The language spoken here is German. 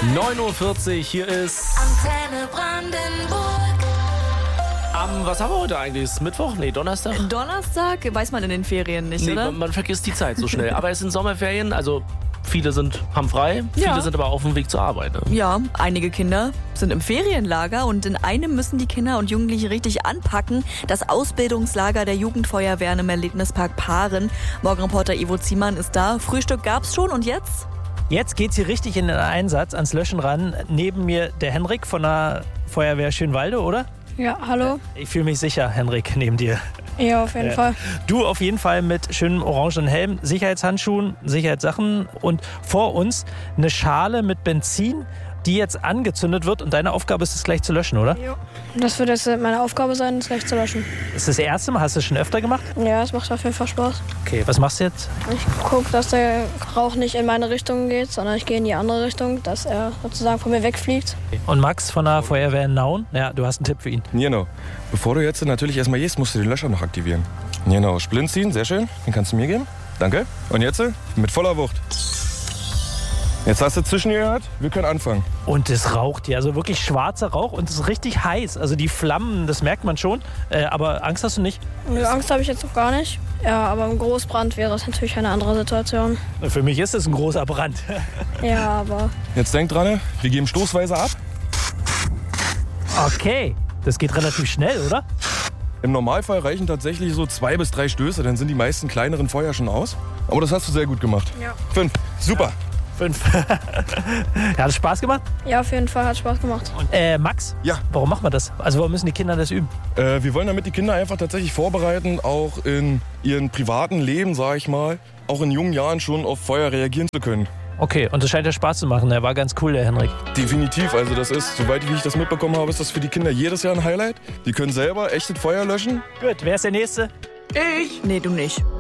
9:40 Uhr, hier ist Antenne Brandenburg. was haben wir heute eigentlich? Ist Mittwoch? Nee, Donnerstag? Donnerstag weiß man in den Ferien nicht, Nee, oder? man vergisst die Zeit so schnell. Aber es sind Sommerferien, also viele haben frei, Ja. viele sind aber auf dem Weg zur Arbeit. Ne? Ja, einige Kinder sind im Ferienlager und in einem müssen die Kinder und Jugendliche richtig anpacken. Das Ausbildungslager der Jugendfeuerwehren im Erlebnispark Paaren. Morgenreporter Ivo Ziemann ist da. Frühstück gab's schon und jetzt? Jetzt geht's hier richtig in den Einsatz, ans Löschen ran. Neben mir der Henrik von der Feuerwehr Schönwalde, oder? Ja, hallo. Ich fühle mich sicher, Henrik, neben dir. Ja, auf jeden Fall. Du auf jeden Fall mit schönem orangenen Helm, Sicherheitshandschuhen, Sicherheitssachen und vor uns eine Schale mit Benzin, die jetzt angezündet wird und deine Aufgabe ist es gleich zu löschen, oder? Ja. Das wird jetzt meine Aufgabe sein, das gleich zu löschen. Ist das erste Mal? Hast du es schon öfter gemacht? Ja, es macht auf jeden Fall Spaß. Okay, was machst du jetzt? Ich gucke, dass der Rauch nicht in meine Richtung geht, sondern ich gehe in die andere Richtung, dass er sozusagen von mir wegfliegt. Und Max von der Feuerwehr in Nauen? Ja, du hast einen Tipp für ihn. Genau. Bevor du jetzt natürlich erstmal gehst, musst du den Löscher noch aktivieren. Genau, Splint ziehen, sehr schön. Den kannst du mir geben. Danke. Und jetzt mit voller Wucht. Jetzt hast du zwischengehört, wir können anfangen. Und es raucht hier, also wirklich schwarzer Rauch und es ist richtig heiß. Also die Flammen, das merkt man schon. Aber Angst hast du nicht? Nö, Angst habe ich jetzt noch gar nicht. Ja, aber im Großbrand wäre es natürlich eine andere Situation. Für mich ist es ein großer Brand. Ja, aber Jetzt denk dran, wir geben stoßweise ab. Okay, das geht relativ schnell, oder? Im Normalfall reichen tatsächlich so 2 bis 3 Stöße, dann sind die meisten kleineren Feuer schon aus. Aber das hast du sehr gut gemacht. Ja. 5, super. 5. Ja, hat es Spaß gemacht? ja, auf jeden Fall hat Spaß gemacht. Und, Max? Ja. Warum machen wir das? Also warum müssen die Kinder das üben? Wir wollen damit die Kinder einfach tatsächlich vorbereiten, auch in ihrem privaten Leben, sag ich mal, auch in jungen Jahren schon auf Feuer reagieren zu können. Okay, und das scheint ja Spaß zu machen. Der war ganz cool, der Henrik. Definitiv, also das ist, soweit wie ich das mitbekommen habe, ist das für die Kinder jedes Jahr ein Highlight. Die können selber echtes Feuer löschen. Gut, wer ist der Nächste? Nee, du nicht.